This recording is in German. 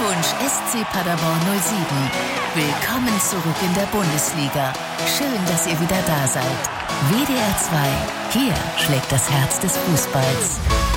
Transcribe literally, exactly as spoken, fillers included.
Glückwunsch S C Paderborn null sieben. Willkommen zurück in der Bundesliga. Schön, dass ihr wieder da seid. W D R zwei. Hier schlägt das Herz des Fußballs.